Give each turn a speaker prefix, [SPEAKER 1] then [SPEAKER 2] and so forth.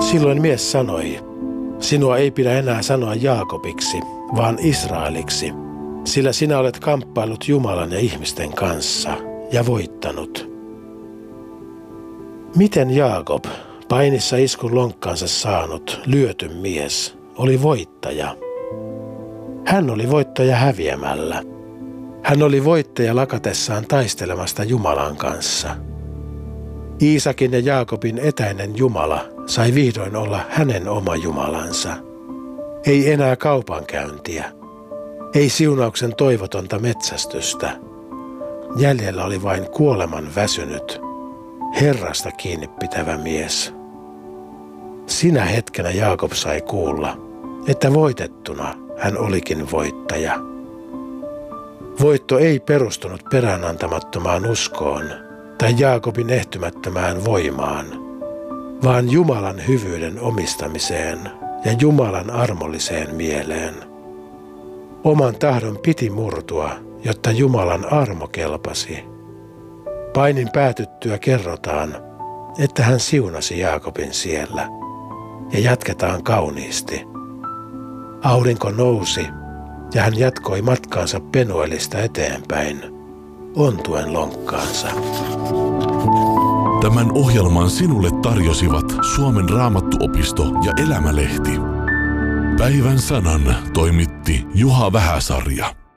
[SPEAKER 1] Silloin mies sanoi, sinua ei pidä enää sanoa Jaakobiksi, vaan Israeliksi, sillä sinä olet kamppailut Jumalan ja ihmisten kanssa ja voittanut. Miten Jaakob, painissa iskun lonkkaansa saanut, lyöty mies, oli voittaja? Hän oli voittaja häviämällä. Hän oli voittaja lakatessaan taistelemasta Jumalan kanssa. Iisakin ja Jaakobin etäinen Jumala sai vihdoin olla hänen oma Jumalansa. Ei enää kaupankäyntiä. Ei siunauksen toivotonta metsästystä. Jäljellä oli vain kuoleman väsynyt, Herrasta kiinni pitävä mies. Sinä hetkenä Jaakob sai kuulla, että voitettuna hän olikin voittaja. Voitto ei perustunut peräänantamattomaan uskoon tai Jaakobin ehtymättömään voimaan, vaan Jumalan hyvyyden omistamiseen ja Jumalan armolliseen mieleen. Oman tahdon piti murtua, jotta Jumalan armo kelpasi. Painin päätyttyä kerrotaan, että hän siunasi Jaakobin siellä, ja jatketaan kauniisti. Aurinko nousi, ja hän jatkoi matkaansa Penuelista eteenpäin, ontuen lonkkaansa.
[SPEAKER 2] Tämän ohjelman sinulle tarjosivat Suomen Raamattuopisto ja Elämälehti. Päivän sanan toimitti Juha Vähäsarja.